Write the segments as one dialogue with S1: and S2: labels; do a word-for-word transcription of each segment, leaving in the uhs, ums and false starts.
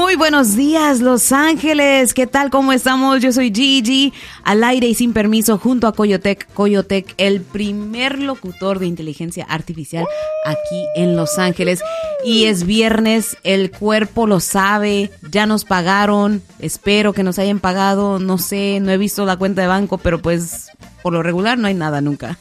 S1: Muy buenos días, Los Ángeles. ¿Qué tal? ¿Cómo estamos? Yo soy Gigi, al aire y sin permiso, junto a Coyotec. Coyotec, el primer locutor de inteligencia artificial aquí en Los Ángeles. Y es viernes, el cuerpo lo sabe, ya nos pagaron. Espero que nos hayan pagado, no sé, no he visto la cuenta de banco, pero pues por lo regular no hay nada nunca.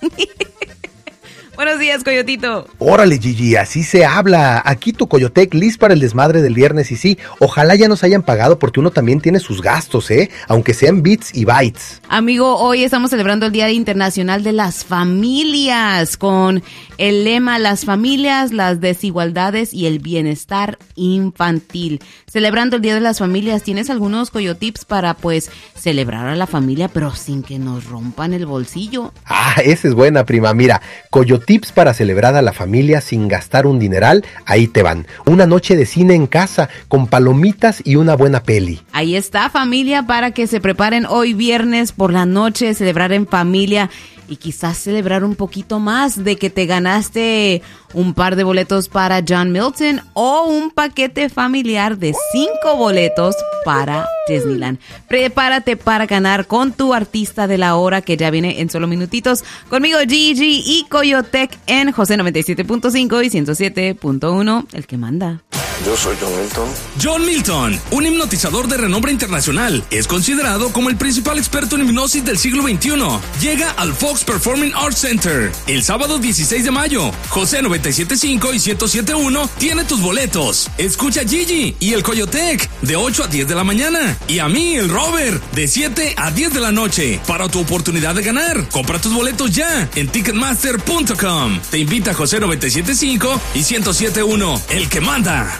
S1: Buenos días, Coyotito.
S2: Órale, Gigi, así se habla. Aquí tu Coyotec, listo para el desmadre del viernes. Y sí, ojalá ya nos hayan pagado porque uno también tiene sus gastos, ¿eh? Aunque sean bits y bytes.
S1: Amigo, hoy estamos celebrando el Día Internacional de las Familias con el lema Las familias, las desigualdades y el bienestar infantil. Celebrando el Día de las Familias, ¿tienes algunos Coyotips para, pues, celebrar a la familia pero sin que nos rompan el bolsillo?
S2: Ah, esa es buena, prima. Mira, Coyotips Tips para celebrar a la familia sin gastar un dineral, ahí te van. Una noche de cine en casa, con palomitas y una buena peli.
S1: Ahí está, familia, para que se preparen hoy viernes por la noche, celebrar en familia y quizás celebrar un poquito más de que te ganaste un par de boletos para John Milton o un paquete familiar de cinco boletos para Disneyland. Prepárate para ganar con tu artista de la hora, que ya viene en solo minutitos. Conmigo Gigi y Coyotec en José noventa y siete punto cinco y ciento siete punto uno, el que manda.
S3: Yo soy John Milton.
S4: John Milton, un hipnotizador de renombre internacional, es considerado como el principal experto en hipnosis del siglo veintiuno. Llega al Fox Performing Arts Center el sábado dieciséis de mayo. José noventa y siete punto cinco y ciento siete punto uno tiene tus boletos. Escucha a Gigi y el Coyotec de ocho a diez de la mañana. Y a mí, el Robert, de siete a diez de la noche. Para tu oportunidad de ganar, compra tus boletos ya en ticketmaster punto com. Te invita José noventa y siete punto cinco y ciento siete punto uno, el que manda.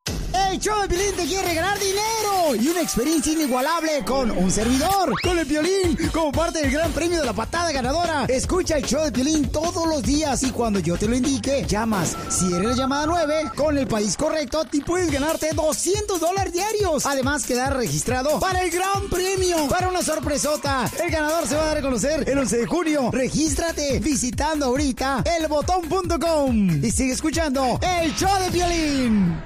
S5: El show de Piolín te quiere regalar dinero y una experiencia inigualable con un servidor, con el Piolín, como parte del gran premio de la patada ganadora. Escucha el show de Piolín todos los días y cuando yo te lo indique, llamas. Si eres la llamada nueve, con el país correcto, te puedes ganarte doscientos dólares diarios. Además, quedar registrado para el gran premio, para una sorpresota. El ganador se va a dar a conocer el once de junio. Regístrate visitando ahorita el botón punto com y sigue escuchando el show de Piolín.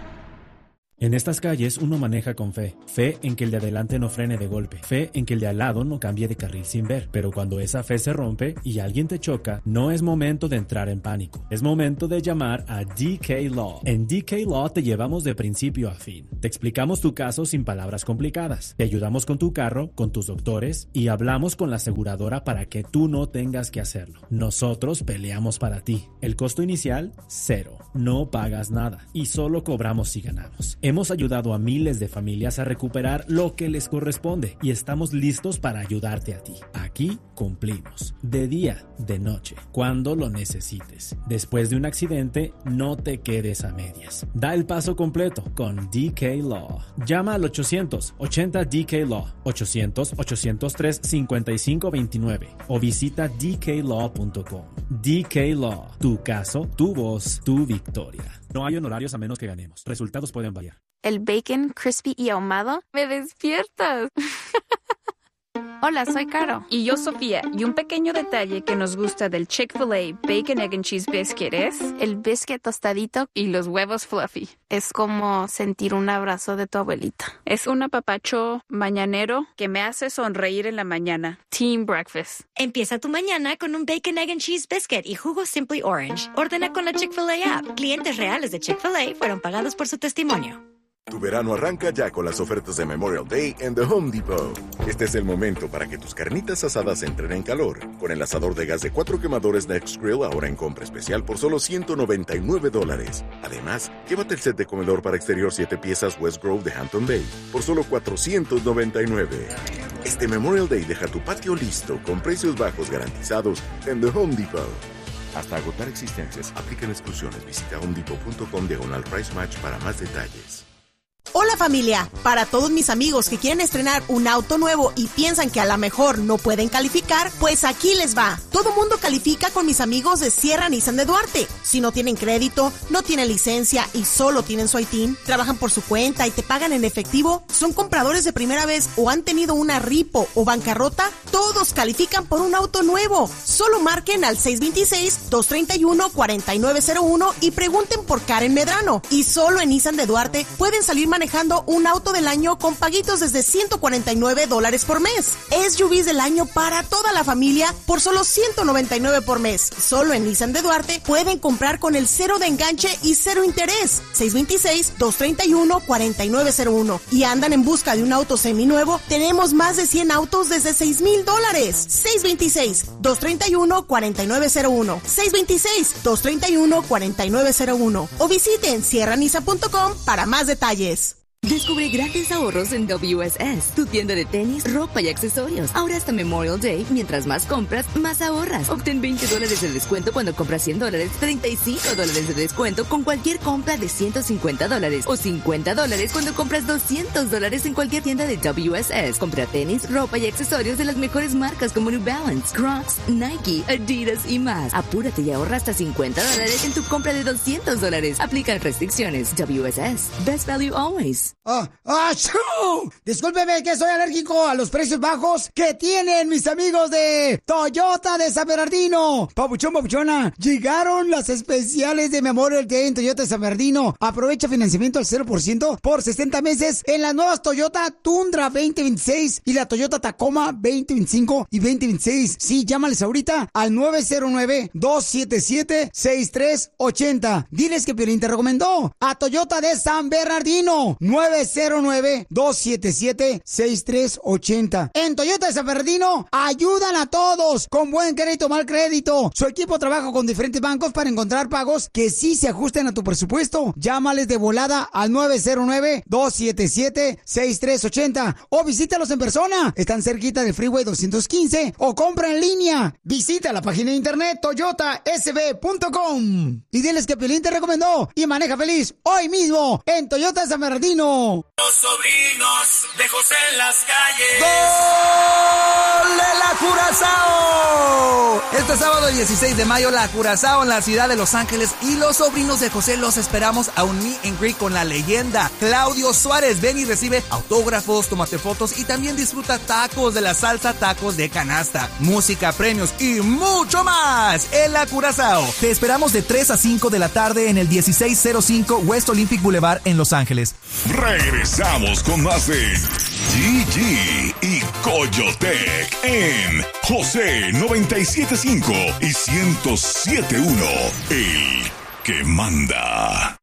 S6: En estas calles uno maneja con fe, fe en que el de adelante no frene de golpe, fe en que el de al lado no cambie de carril sin ver, pero cuando esa fe se rompe y alguien te choca, no es momento de entrar en pánico, es momento de llamar a D K Law. En D K Law te llevamos de principio a fin, te explicamos tu caso sin palabras complicadas, te ayudamos con tu carro, con tus doctores y hablamos con la aseguradora para que tú no tengas que hacerlo. Nosotros peleamos para ti. El costo inicial, cero, no pagas nada y solo cobramos si ganamos. Hemos ayudado a miles de familias a recuperar lo que les corresponde y estamos listos para ayudarte a ti. Aquí cumplimos, de día, de noche, cuando lo necesites. Después de un accidente, no te quedes a medias. Da el paso completo con D K Law. Llama al ochocientos ochenta D K Law, ochocientos ochocientos tres cincuenta y cinco veintinueve o visita d k law punto com. D K Law, tu caso, tu voz, tu victoria. No hay honorarios a menos que ganemos. Resultados pueden variar.
S7: El bacon crispy y ahumado me despiertas. Hola, soy Caro.
S8: Y yo, Sofía. Y un pequeño detalle que nos gusta del Chick-fil-A Bacon, Egg and Cheese Biscuit es...
S7: el biscuit tostadito
S8: y los huevos fluffy.
S7: Es como sentir un abrazo de tu abuelita.
S8: Es un apapacho mañanero que me hace sonreír en la mañana. Team Breakfast.
S9: Empieza tu mañana con un Bacon, Egg and Cheese Biscuit y jugo Simply Orange. Ordena con la Chick-fil-A app. Clientes reales de Chick-fil-A fueron pagados por su testimonio.
S3: Tu verano arranca ya con las ofertas de Memorial Day en The Home Depot. Este es el momento para que tus carnitas asadas entren en calor. Con el asador de gas de cuatro quemadores Next Grill ahora en compra especial por solo ciento noventa y nueve dólares. Además, llévate el set de comedor para exterior siete piezas West Grove de Hampton Bay por solo cuatrocientos noventa y nueve. Este Memorial Day deja tu patio listo con precios bajos garantizados en The Home Depot. Hasta agotar existencias, aplican exclusiones. Visita homedepot punto com diagonal price match para más detalles.
S10: Hola familia, para todos mis amigos que quieren estrenar un auto nuevo y piensan que a lo mejor no pueden calificar, pues aquí les va. Todo mundo califica con mis amigos de Sierra Nissan de Duarte. Si no tienen crédito, no tienen licencia y solo tienen su I T I N, trabajan por su cuenta y te pagan en efectivo, son compradores de primera vez o han tenido una ripo o bancarrota, todos califican por un auto nuevo. Solo marquen al seis dos seis, dos tres uno, cuatro nueve cero uno y pregunten por Karen Medrano. Y solo en Nissan de Duarte pueden salir manejando manejando un auto del año con paguitos desde ciento cuarenta y nueve dólares por mes. S U Vs del año para toda la familia por solo ciento noventa y nueve por mes. Solo en Nissan de Duarte pueden comprar con el cero de enganche y cero interés. seis dos seis, dos tres uno, cuatro nueve cero uno. Y andan en busca de un auto seminuevo. Tenemos más de cien autos desde seis mil dólares. seis dos seis, dos tres uno, cuatro nueve cero uno. seis dos seis, dos tres uno, cuatro nueve cero uno. O visiten sierra nissan punto com para más detalles.
S11: Descubre grandes ahorros en W S S, tu tienda de tenis, ropa y accesorios. Ahora hasta Memorial Day, mientras más compras, más ahorras. Obtén veinte dólares de descuento cuando compras cien dólares, treinta y cinco dólares de descuento con cualquier compra de ciento cincuenta dólares o cincuenta dólares cuando compras doscientos dólares en cualquier tienda de W S S. Compra tenis, ropa y accesorios de las mejores marcas como New Balance, Crocs, Nike, Adidas y más. Apúrate y ahorra hasta cincuenta dólares en tu compra de doscientos dólares. Aplican restricciones. W S S. Best value always.
S5: ¡Ah! ¡Ah! Discúlpeme que soy alérgico a los precios bajos que tienen mis amigos de Toyota de San Bernardino. Papuchón, papuchona, llegaron las especiales de Memorial Day en Toyota de San Bernardino. Aprovecha financiamiento al cero por ciento por sesenta meses en las nuevas Toyota Tundra veinte veintiséis y la Toyota Tacoma veinte veinticinco y veinte veintiséis. Sí, llámales ahorita al nueve cero nueve, dos siete siete, seis tres ocho cero. Diles que Piolín te recomendó a Toyota de San Bernardino. nueve cero nueve, dos siete siete, seis tres ocho cero. En Toyota de San Bernardino ayudan a todos con buen crédito, mal crédito. Su equipo trabaja con diferentes bancos para encontrar pagos que sí se ajusten a tu presupuesto. Llámales de volada al nueve cero nueve, dos siete siete, seis tres ocho cero o visítalos en persona. Están cerquita del Freeway doscientos quince o compra en línea. Visita la página de internet toyota s b punto com y diles que Piolín te recomendó y maneja feliz hoy mismo en Toyota de San Bernardino.
S12: Los sobrinos de José en las calles.
S13: ¡Gol de la Curazao! Este sábado dieciséis de mayo, la Curazao en la ciudad de Los Ángeles y los sobrinos de José los esperamos a un meet and greet con la leyenda Claudio Suárez. Ven y recibe autógrafos, tómate fotos y también disfruta tacos de la salsa, tacos de canasta, música, premios y mucho más en la Curazao.
S14: Te esperamos de tres a cinco de la tarde en el dieciséis cero cinco West Olympic Boulevard en Los Ángeles.
S15: Regresamos con más de G G y Coyotec en José noventa y siete punto cinco y ciento siete punto uno, el que manda.